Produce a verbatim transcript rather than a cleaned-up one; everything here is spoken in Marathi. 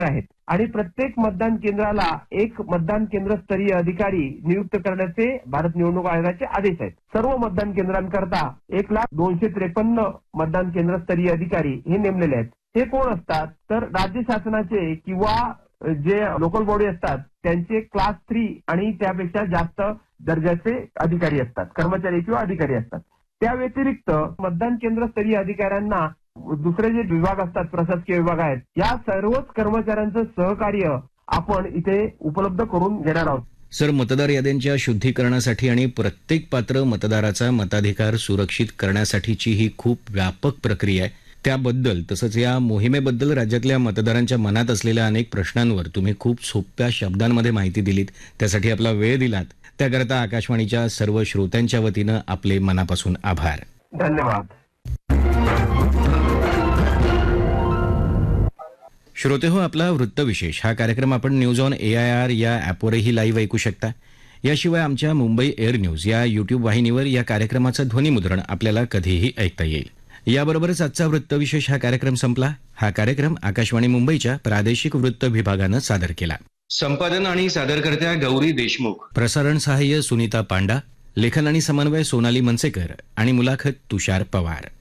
आहेत आणि प्रत्येक मतदान केंद्राला एक मतदान केंद्र स्तरीय अधिकारी नियुक्त करण्याचे भारत निवडणूक आयोगाचे आदेश आहेत. सर्व मतदान केंद्रांकरता एक लाख दोनशे त्रेपन्न मतदान केंद्र स्तरीय अधिकारी हे नेमलेले आहेत. हे कोण असतात तर राज्य शासनाचे किंवा जे लोकल बॉडी असतात त्यांचे क्लास थ्री आणि त्यापेक्षा जास्त दर्जाचे अधिकारी असतात, कर्मचारी किंवा अधिकारी असतात. त्या व्यतिरिक्त मतदान केंद्र स्तरीय अधिकाऱ्यांना दुसरे जे विभाग असतात, प्रशासकीय विभाग आहेत, या सर्वच कर्मचाऱ्यांचं सहकार्य आपण इथे उपलब्ध करून घेणार आहोत. सर, मतदार याद्यांच्या शुद्धीकरणासाठी आणि प्रत्येक पात्र मतदाराचा मताधिकार सुरक्षित करण्यासाठीची ही खूप व्यापक प्रक्रिया आहे. त्याबद्दल तसंच या मोहिमेबद्दल राज्यातल्या मतदारांच्या मनात असलेल्या अनेक प्रश्नांवर तुम्ही खूप सोप्या शब्दांमध्ये माहिती दिलीत. त्यासाठी आपला वेळ दिलात त्याकरता आकाशवाणीच्या सर्व श्रोत्यांच्या वतीनं आपले मनापासून आभार. धन्यवाद. श्रोते हो, आपला वृत्तविशेष हा कार्यक्रम आपण news on A I R या ॲपवरही लाईव्ह ऐकू शकता. याशिवाय आमच्या मुंबई एअर न्यूज या यूट्यूब वाहिनीवर या कार्यक्रमाचं ध्वनिमुद्रण आपल्याला कधीही ऐकता येईल. याबरोबरच आजचा वृत्तविशेष हा कार्यक्रम संपला. हा कार्यक्रम आकाशवाणी मुंबईच्या प्रादेशिक वृत्त विभागानं सादर केला. संपादन आणि सादरकर्त्या गौरी देशमुख, प्रसारण सहाय्य सुनीता पांडा, लेखन आणि समन्वय सोनाली मनसेकर आणि मुलाखत तुषार पवार.